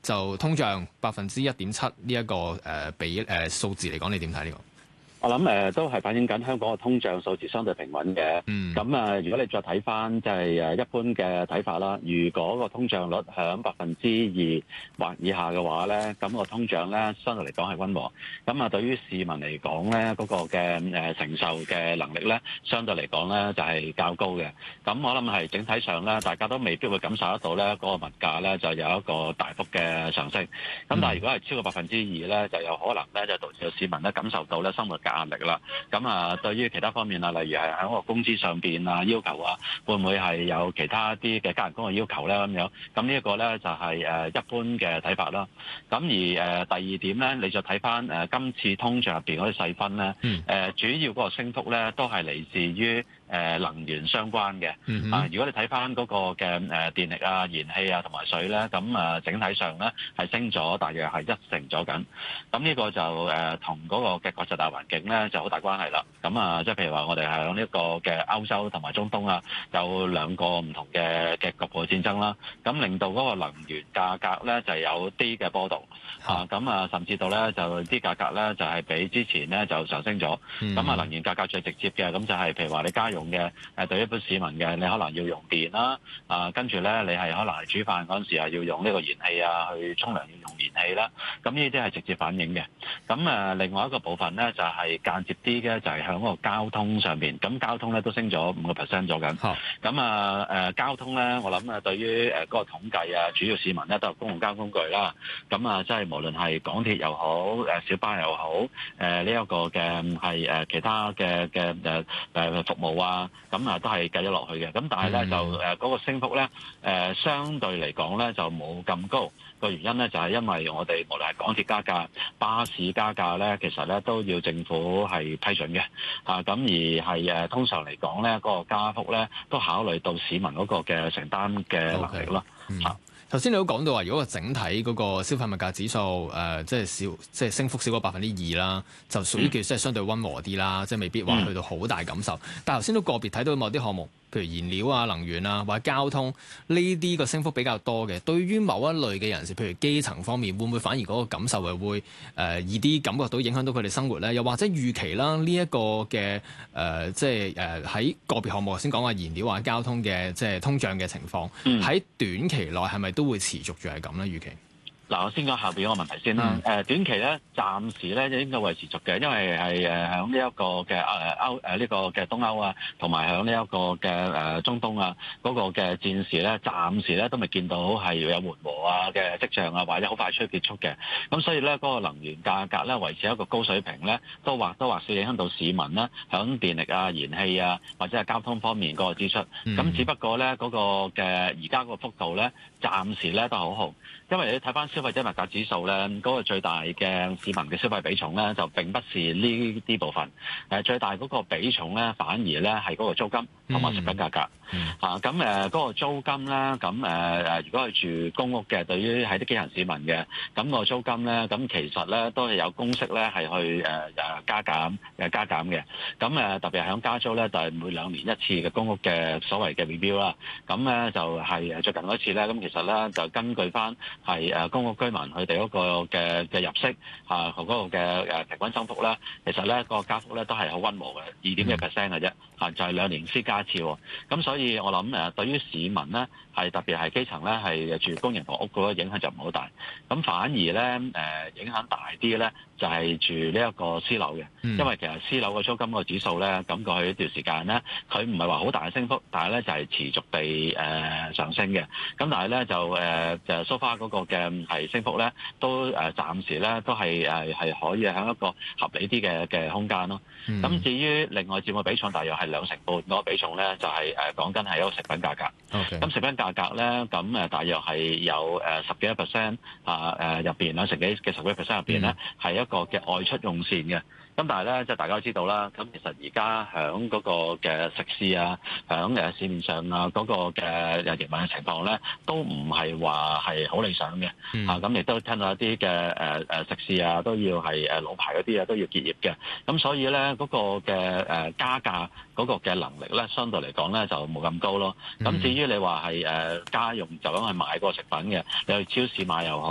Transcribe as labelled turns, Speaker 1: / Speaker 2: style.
Speaker 1: 就通脹1.7%呢一個數字嚟講，你點睇呢個？
Speaker 2: 我諗都係反映緊香港嘅通脹數字相對平穩嘅。咁如果你再睇翻即係一般嘅睇法啦，如果個通脹率響2%或以下嘅話咧，咁個通脹咧相對嚟講係溫和。咁對於市民嚟講咧，嗰個嘅承受嘅能力咧，相對嚟講咧就係較高嘅。咁我諗係整體上咧，大家都未必會感受得到咧嗰個物價咧就有一個大幅嘅上升。咁但係如果係超過2%咧，就有可能咧就導致市民咧感受到咧生活壓力啦。咁對於其他方面啊，例如係喺個工資上邊啊要求啊，會唔會係有其他啲嘅加人工嘅要求咧咁樣？咁呢一個咧就係一般嘅睇法啦。咁而第二點咧，你就睇翻今次通脹入邊嗰啲細分咧，主要嗰個升幅咧都係嚟自於能源相關嘅。如果你睇翻嗰個嘅電力啊、燃氣啊同埋水咧，咁整體上咧係升咗大約係1成咗緊。咁呢個就同嗰個嘅國際大環境咧就好大關係啦。咁即係譬如話我哋喺呢個嘅歐洲同埋中東啊，有兩個唔同嘅局部戰爭啦，咁令到嗰個能源價格咧就有啲嘅波動。甚至到咧就啲價格咧就係比之前咧就上升咗。能源價格最直接嘅咁就係譬如話你家用嘅對一般市民嘅，你可能要用電啦，跟住咧你係可能係煮飯嗰陣時係要用呢個燃氣啊，去沖涼要用燃氣啦。咁呢啲係直接反映嘅。咁另外一個部分咧就係間接啲嘅，就係喺嗰個交通上邊。咁交通咧都升咗5%咗緊。交通咧，我諗對於嗰個統計啊，主要市民咧都係公共交通工具啦。即係無論係港鐵又好，小巴又好，呢一個嘅係其他嘅服務啊，都係計咗落去嘅。咁但係咧就嗰個升幅咧相對嚟講咧就冇咁高。個原因咧就係因為我哋無論係港鐵加價、巴士加價咧，其實咧都要政府係批准嘅。咁而係通常嚟講咧，嗰個加幅咧都考慮到市民嗰個嘅承擔嘅能力咯。
Speaker 1: 頭先你都講到話，如果個整體嗰個消費物價指數即係升幅少過2%啦，就屬於叫即係相對溫和啲啦，即係未必話去到好大感受。但係頭先都個別睇到某啲項目，譬如燃料啊、能源啊或者交通呢啲個升幅比較多嘅，對於某一類嘅人士，譬如基層方面，會唔會反而嗰個感受係會易啲感覺到影響到佢哋生活咧？又或者預期啦，呢一個嘅喺個別項目先講話燃料啊、交通嘅即係通脹嘅情況，喺短期內係咪都會持續住係咁咧？預期？
Speaker 2: 嗱，我先講下邊嗰個問題先啦。短期咧，暫時咧應該會持續嘅，因為係響呢一個嘅呢個嘅東歐啊，同埋響呢一個嘅中東啊嗰個嘅戰事咧，暫時咧都未見到係有緩和啊嘅跡象啊，或者好快出結束嘅。咁所以咧，嗰個能源價格咧維持一個高水平咧，都或多或少影響到市民咧響電力啊、燃氣啊或者係交通方面嗰個支出。咁只不過咧嗰個嘅而家個幅度咧，暫時咧都好好。因為你睇翻消費者物價指數咧，嗰個最大嘅市民嘅消費比重咧，就並不是呢啲部分。最大嗰個比重咧，反而咧係嗰個租金同埋食品價格。嗰個租金咧，如果係住公屋嘅，對於係啲基層市民嘅，咁個租金咧，咁其實咧都係有公式咧係去加減嘅。特別係響加租咧，就係每2年一次嘅公屋嘅所謂嘅 review 啦。咁咧就係最近嗰一次咧，咁其實咧就根據翻係公屋居民佢哋嗰個嘅入息同嗰個嘅平均增幅咧，其實咧個加幅咧都係好溫和嘅2.1% 嘅啫。就係2年先加一次。咁所以我諗對於市民咧係特別係基層咧係住公營房屋嗰個影響就唔好大。咁反而咧影響大啲咧就係住呢一個私樓嘅。因為其實私樓個租金個指數咧，咁過去一段時間咧，佢唔係話好大嘅升幅，但係咧就係持續地上升嘅。咁但係咧就 so far 嗰個嘅係升幅咧，都暫時咧都係可以喺一個合理啲嘅空間咯。咁至於另外佔嘅比重大約係2成半嗰個比重咧，就係講緊係一個食品價格。咁食品價格咧，咁大約係有10幾%入邊2成幾嘅10幾%入邊咧，係一個嘅外出用膳嘅。咁但係咧，即係大家都知道啦。咁其實而家響嗰個嘅食肆啊，響市面上啊嗰個嘅營運嘅情況咧，都唔係話係好理想嘅。咁亦都聽到一啲嘅食肆啊，都要係老牌嗰啲啊，都要結業嘅。咁所以咧，嗰個嘅加價嗰個嘅能力咧，相對嚟講咧就冇咁高咯。咁至於你話係家用就咁去買嗰個食品嘅，你去超市買又好，